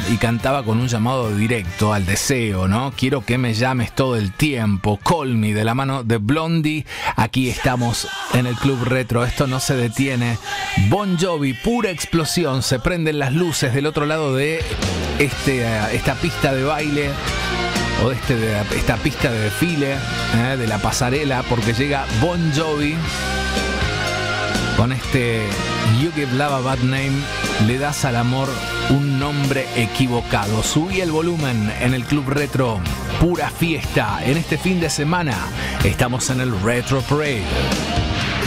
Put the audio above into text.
y cantaba con un llamado directo al deseo, ¿no? Quiero que me llames todo el tiempo. Call Me, de la mano de Blondie. Aquí estamos en el Club Retro. Esto no se detiene. Bon Jovi, pura explosión. Se prenden las luces del otro lado de esta pista de baile, o de esta pista de desfile, de la pasarela, porque llega Bon Jovi con You Give Love a Bad Name. Le das al amor un nombre equivocado. Subí el volumen en el Club Retro. Pura fiesta en este fin de semana. Estamos en el Retro Parade.